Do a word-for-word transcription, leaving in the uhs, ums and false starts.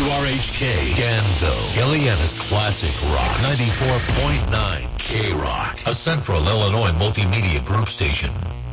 R H K, Danville, Guyana's classic rock, ninety-four point nine K-Rock, a Central Illinois multimedia group station.